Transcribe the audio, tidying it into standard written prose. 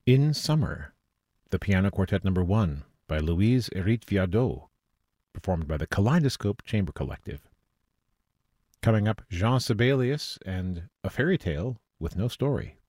In Summer, the Piano Quartet No. 1 by Louise Hérite-Viardot, performed by the Kaleidoscope Chamber Collective. Coming up, Jean Sibelius and A Fairy Tale with No Story.